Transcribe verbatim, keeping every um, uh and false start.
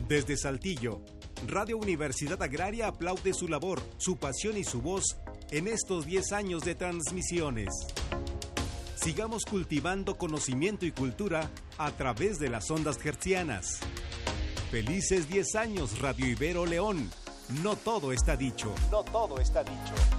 Desde Saltillo, Radio Universidad Agraria aplaude su labor, su pasión y su voz en estos diez años de transmisiones. Sigamos cultivando conocimiento y cultura a través de las ondas hertzianas. Felices diez años, Radio Ibero León. No todo está dicho. No todo está dicho.